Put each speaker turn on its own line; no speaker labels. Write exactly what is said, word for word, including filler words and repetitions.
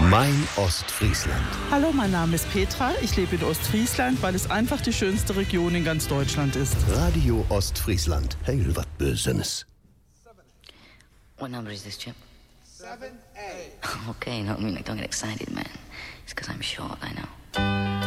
Mein Ostfriesland.
Hallo, mein Name ist Petra. Ich lebe in Ostfriesland, weil es einfach die schönste Region in ganz Deutschland ist.
Radio Ostfriesland. Heil wat Bösenes.
What number is this, Chip?
seven A.
Okay, no, I mean, like, don't get excited, man. It's because I'm short, I know.